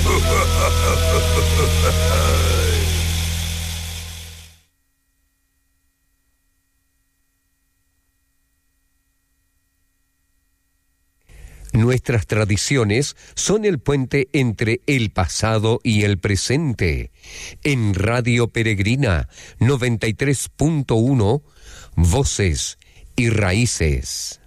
Nuestras tradiciones son el puente entre el pasado y el presente. En Radio Peregrina 93.1, Voces y Raíces.